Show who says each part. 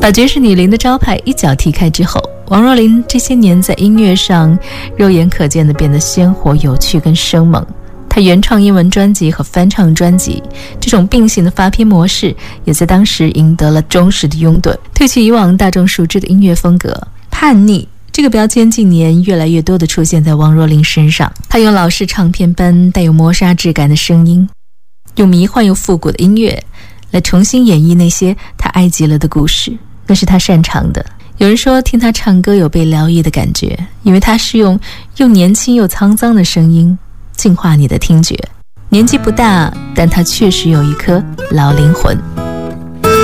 Speaker 1: 把爵士女伶的招牌一脚踢开之后，王若琳这些年在音乐上肉眼可见地变得鲜活有趣跟生猛。她原创英文专辑和翻唱专辑这种并行的发片模式也在当时赢得了忠实的拥趸。褪去以往大众熟知的音乐风格，叛逆这个标签近年越来越多地出现在王若琳身上。她用老式唱片般带有磨砂质感的声音，用迷幻又复古的音乐来重新演绎那些她爱极了的故事，那是她擅长的。有人说听她唱歌有被疗愈的感觉，因为她是用年轻又沧桑的声音净化你的听觉。年纪不大，但她确实有一颗老灵魂。